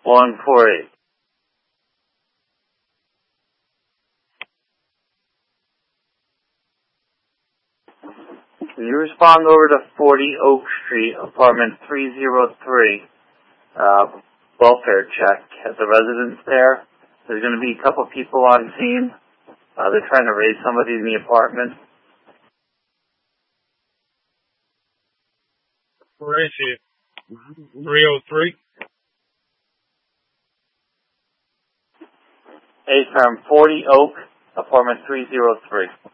148. Can you respond over to 40 Oak Street, apartment 303, welfare check at the residence there? There's going to be a couple people on scene. They're trying to raise somebody in the apartment. Where is it? 303? A firm 40 Oak, apartment 303.